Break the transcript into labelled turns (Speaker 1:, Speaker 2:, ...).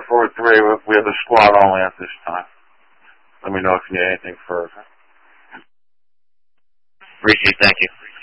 Speaker 1: 443. We have the squad only at this time. Let me know if you need anything further.
Speaker 2: Appreciate it. Thank you.